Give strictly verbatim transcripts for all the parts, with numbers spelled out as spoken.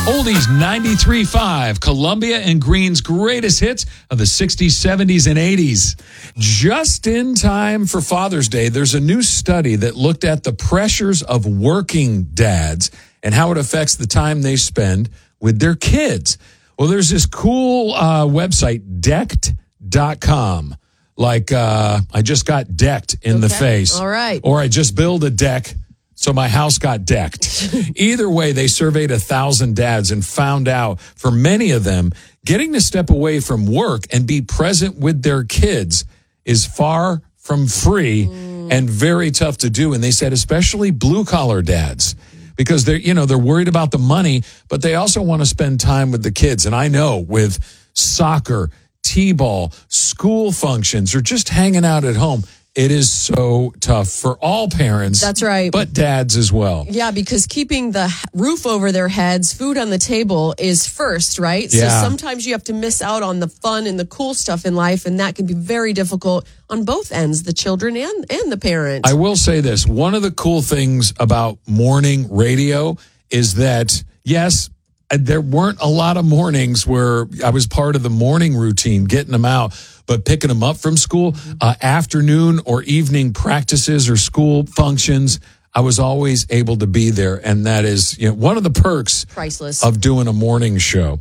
Oldies ninety-three point five, Columbia and Green's greatest hits of the sixties, seventies, and eighties. Just in time for Father's Day, there's a new study that looked at the pressures of working dads and how it affects the time they spend with their kids. Well, there's this cool uh, website, decked dot com. Like, uh, I just got decked in okay. the face. All right. Or I just built a deck, so my house got decked. Either way, they surveyed a thousand dads and found out for many of them, getting to step away from work and be present with their kids is far from free mm. and very tough to do. And they said, especially blue collar dads, because they're, you know, they're worried about the money, but they also want to spend time with the kids. And I know with soccer, T-ball, school functions, or just hanging out at home, it is so tough for all parents. That's right. But dads as well. Yeah, because keeping the roof over their heads, food on the table is first, right? Yeah. So sometimes you have to miss out on the fun and the cool stuff in life, and that can be very difficult on both ends, the children and, and the parent. I will say this. One of the cool things about morning radio is that, yes, there weren't a lot of mornings where I was part of the morning routine, getting them out, but picking them up from school, uh, afternoon or evening practices or school functions, I was always able to be there. And that is, you know, one of the perks priceless of doing a morning show.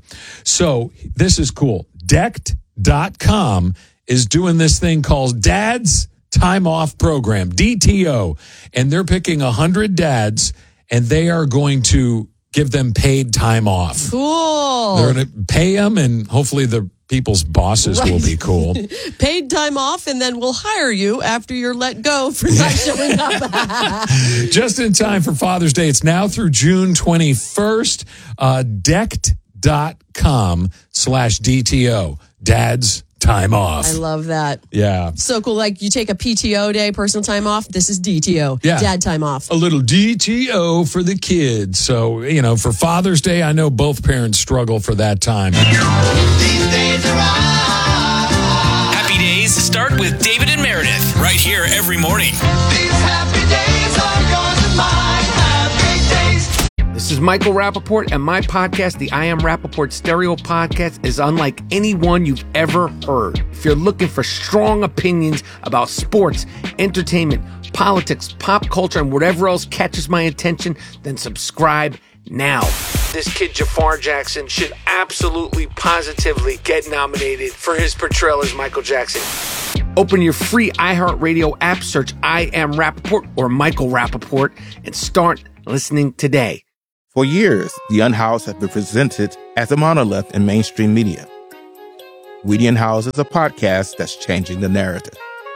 So this is cool. decked dot com is doing this thing called Dad's Time Off Program, D T O. And they're picking one hundred dads, and they are going to give them paid time off. Cool. They're going to pay them, and hopefully the people's bosses right. will be cool. Paid time off, and then we'll hire you after you're let go for not showing up. Just in time for Father's Day. It's now through June twenty-first. Uh, decked dot com slash D T O. Dad's time off. I love that. Yeah. So cool. Like you take a P T O day, personal time off. This is D T O. Yeah. Dad time off. A little D T O for the kids. So, you know, for Father's Day, I know both parents struggle for that time. These days are right. Happy days start with David and Meredith right here every morning. These happy days are yours and mine. Happy days. This is Michael Rappaport, and my podcast, the I Am Rappaport Stereo Podcast, is unlike any one you've ever heard. If you're looking for strong opinions about sports, entertainment, politics, pop culture, and whatever else catches my attention, then subscribe now. This kid, Jafar Jackson, should absolutely, positively get nominated for his portrayal as Michael Jackson. Open your free iHeartRadio app, search I Am Rappaport or Michael Rappaport, and start listening today. For years, The Unhoused has been presented as a monolith in mainstream media. We The Unhoused is a podcast that's changing the narrative.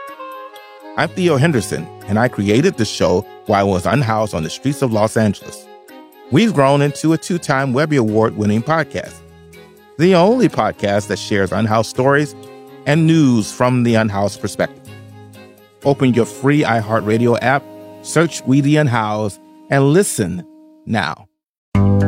I'm Theo Henderson, and I created the show while I was unhoused on the streets of Los Angeles. We've grown into a two-time Webby Award-winning podcast, the only podcast that shares unhoused stories and news from the unhoused perspective. Open your free iHeartRadio app, search We The Unhoused, and listen now.